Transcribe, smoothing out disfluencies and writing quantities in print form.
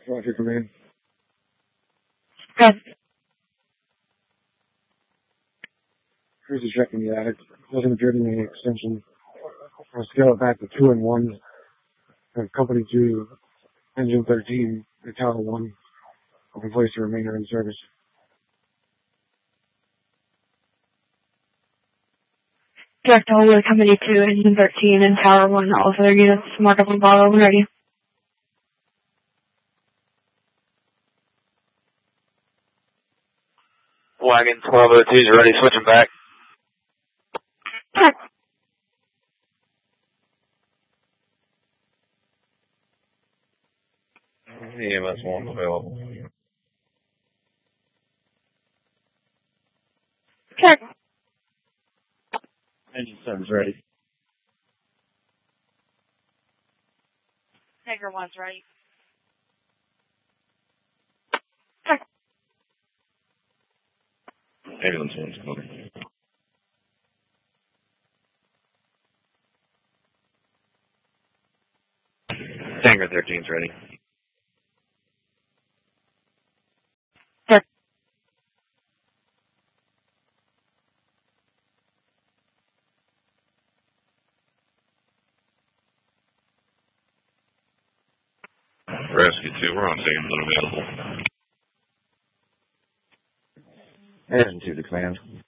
Roger, command. Good. Cruiser checking the attic. Doesn't appear to be any extension. I'll scale it back to 2 and 1. Have company 2, engine 13, and tower 1. I'll place the remainder in service. Direct to Hollywood Company 2, Engine 13, and Tower 1. All other units mark up on Bravo when ready. Wagon 1202 is ready, switching back. EMS 1 available. Check. Engine 7's ready. Tiger 1's ready. Ambulance 1's coming. Tango 13's ready. Check. Rescue 2, we're on standby available. Engine 2 to command.